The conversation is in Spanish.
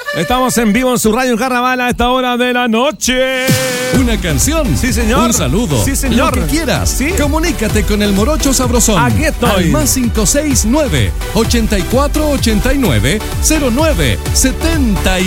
Estamos en vivo en su radio Carnaval a esta hora de la noche. Una canción. Sí, señor. Un saludo. Sí, señor. Lo que quieras. Sí. Comunícate con el Morocho Sabrosón. Aquí estoy. Al más 569 8489 09 70.